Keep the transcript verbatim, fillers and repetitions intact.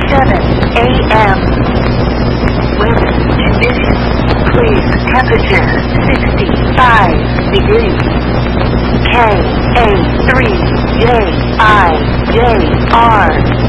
seven A M Weather conditions. Please temperature sixty-five degrees. K A three J I J R